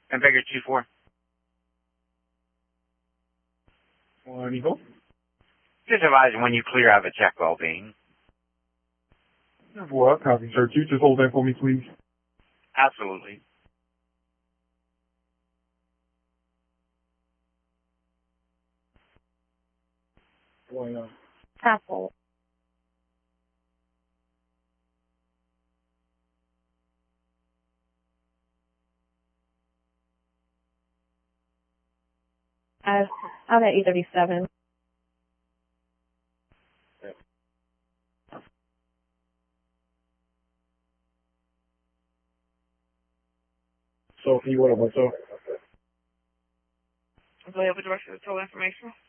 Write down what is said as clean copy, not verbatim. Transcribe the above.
Configure 2-4. Eagle. Just advise when you clear out the check well-being. What? Copy, sir. You just hold that for me, please. Absolutely. Apple. I'm at E37. So, can you what up, what's up? Available direction to total information.